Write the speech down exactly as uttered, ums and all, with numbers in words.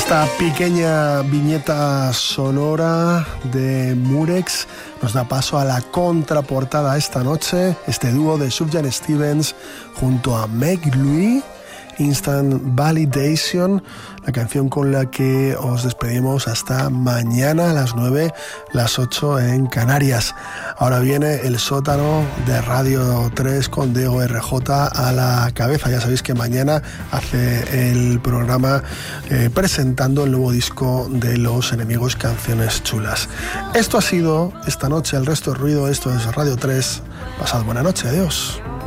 Esta pequeña viñeta sonora de Murex nos da paso a la contraportada esta noche, este dúo de Sufjan Stevens junto a Meg Louie, Instant Validation, la canción con la que os despedimos hasta mañana a las nueve, las ocho en Canarias. Ahora viene el sótano de Radio tres con Diego R J a la cabeza. Ya sabéis que mañana hace el programa eh, presentando el nuevo disco de Los Enemigos, Canciones Chulas. Esto ha sido esta noche, el resto del ruido. Esto es Radio tres. Pasad buena noche, adiós.